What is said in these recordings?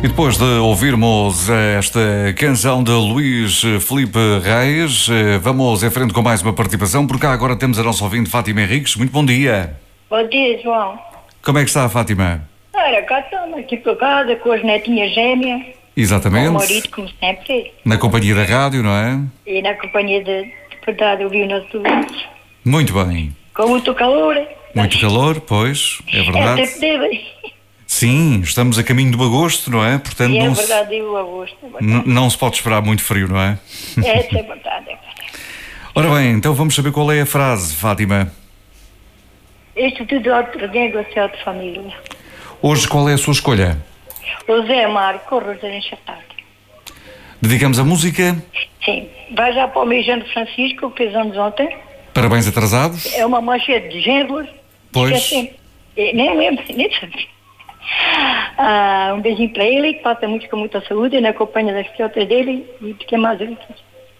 E depois de ouvirmos esta canção de Luís Filipe Reis, vamos em frente com mais uma participação, porque cá agora temos a nossa ouvinte Fátima Henriques. Muito bom dia. Bom dia, João. Como é que está, Fátima? Ora, cá estamos aqui por casa com as netinhas gêmeas. Exatamente. Com o marido, como sempre. Na companhia da rádio, não é? E na companhia de verdade ouvir o nosso ouvintes. Muito bem. Com muito calor. Muito calor, pois, é verdade. É tempo dele. Sim, estamos a caminho do agosto, não é? Portanto, E é não, verdade, o agosto. É verdade. não se pode esperar muito frio, não é? Essa é verdade, é verdade. Ora bem, então vamos saber qual é a frase, Fátima. Isto tudo é de negócio de família. Hoje, qual é a sua escolha? O Zé Marco, Rosário Enchartado. Dedicamos a música. Sim. Vai já para o Mijano Francisco, que fez anos ontem. Parabéns atrasados. É uma mancha de géneros. Pois. Esqueci. Nem lembro, nem sabia. Um beijinho para ele, que faça muito com muita saúde, na companhia das filhotas dele e de quem mais ele quer.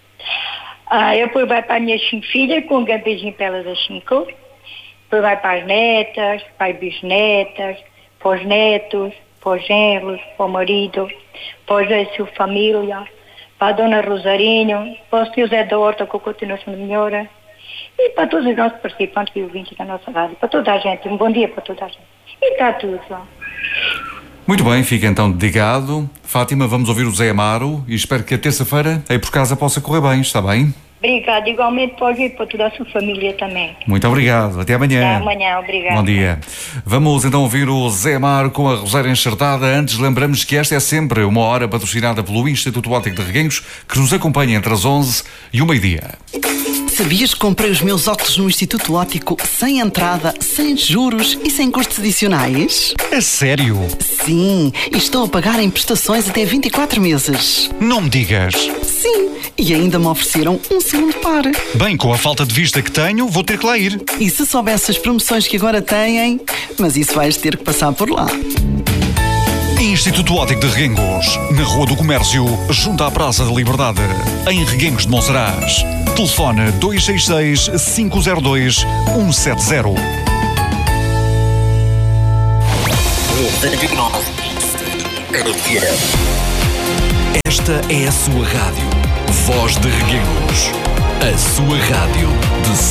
Depois vai para as minhas 5 filhas, com um grande beijinho para elas as 5. Depois vai para as netas, para as bisnetas, para os netos, para os genros, para o marido, para a sua família, para a dona Rosarinho, para o senhor Zé da Horta, com a continuação de melhora, e para todos os nossos participantes e ouvintes da nossa rádio, para toda a gente. Um bom dia para toda a gente. E está tudo, João. Muito bem, fica então dedicado. Fátima, vamos ouvir o Zé Amaro e espero que a terça-feira aí por casa possa correr bem, está bem? Obrigada, igualmente pode ir para toda a sua família também. Muito obrigado, até amanhã. Até amanhã, obrigada. Bom dia. Vamos então ouvir o Zé Amaro com a Rosário Enchartada. Antes, lembramos que esta é sempre uma hora patrocinada pelo Instituto Óptico de Reguengos, que nos acompanha entre as 11 e o meio-dia. Sabias que comprei os meus óculos no Instituto Óptico sem entrada, sem juros e sem custos adicionais? A sério? Sim, e estou a pagar em prestações até 24 meses. Não me digas. Sim, e ainda me ofereceram um segundo par. Bem, com a falta de vista que tenho, vou ter que lá ir. E se soubesse as promoções que agora têm, mas isso vais ter que passar por lá. Instituto Óptico de Reguengos, na Rua do Comércio, junto à Praça da Liberdade, em Reguengos de Monsaraz. Telefone 266-502-170. Esta é a sua rádio. Voz de Reguengos. A sua rádio de